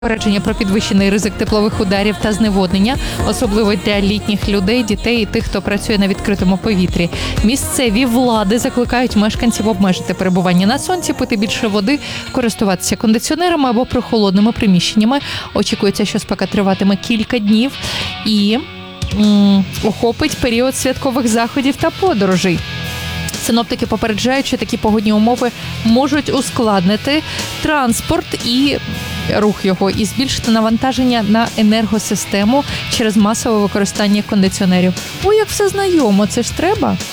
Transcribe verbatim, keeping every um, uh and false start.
Попередження про підвищений ризик теплових ударів та зневоднення, особливо для літніх людей, дітей і тих, хто працює на відкритому повітрі. Місцеві влади закликають мешканців обмежити перебування на сонці, пити більше води, користуватися кондиціонерами або прохолодними приміщеннями. Очікується, що спека триватиме кілька днів і м- охопить період святкових заходів та подорожей. Синоптики попереджають, що такі погодні умови можуть ускладнити транспорт і рух його і збільшити навантаження на енергосистему через масове використання кондиціонерів. Ой, як все знайомо, це ж треба.